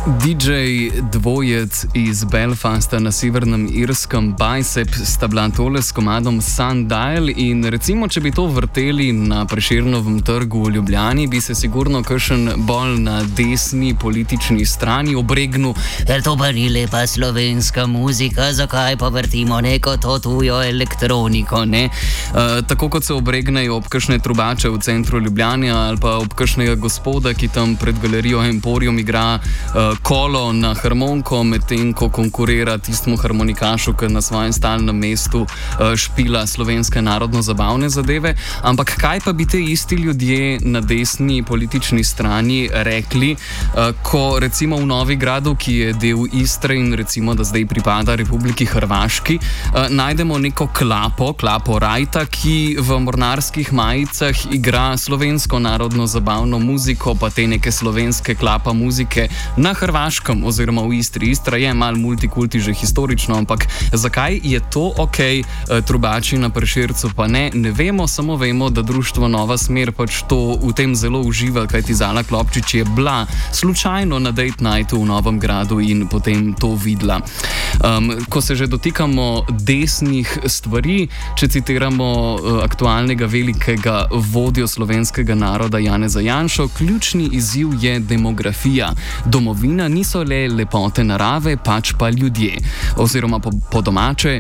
DJ dvojec iz Belfasta na severnem Irskem, Bicep, sta bila tole s komadom Sundial in recimo, če bi to vrteli na Prešernovem trgu v Ljubljani, bi se sigurno kakšen bolj na desni politični strani obregnil, ker to pa ni lepa slovenska muzika, zakaj pa vrtimo neko to tujo elektroniko, ne? Tako kot se obregnejo ob kakšne trubače v centru Ljubljane ali pa ob kakšnega gospoda, ki tam pred galerijo Emporium igra kolo na harmoniko, medtem ko konkurira tistemu harmonikašu, ki na svojem stalnem mestu špila slovenske narodno-zabavne zadeve. Ampak kaj pa bi te isti ljudje na desni politični strani rekli, ko recimo v Novigradu, ki je del Istre in recimo da zdaj pripada Republiki Hrvaški, najdemo neko klapo Rajta, ki v mornarskih majicah igra slovensko narodno-zabavno muziko, pa te neke slovenske klapa muzike na Hrvaškem oziroma v Istri. Istra je malo multikulti že historično, ampak zakaj je to ok, trubači na Prešercu pa ne vemo, samo vemo, da društvo Nova Smer pač to v tem zelo uživa, kajti Zala Klopčič je bila slučajno na date nightu v Novem Gradu in potem to videla. Ko se že dotikamo desnih stvari, če citiramo aktualnega velikega vodjo slovenskega naroda Janeza Janšo, ključni izziv je demografija. Domovina niso le lepote narave, pač pa ljudje. Oziroma po domače,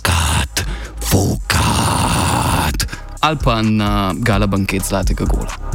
fukat. Ali pa na gala banket Zlatega Gola.